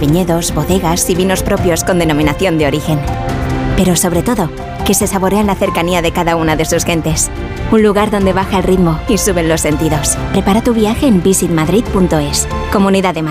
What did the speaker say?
viñedos, bodegas y vinos propios con denominación de origen. Pero sobre todo, que se saborea la cercanía de cada una de sus gentes. Un lugar donde baja el ritmo y suben los sentidos. Prepara tu viaje en visitmadrid.es. Comunidad de Madrid.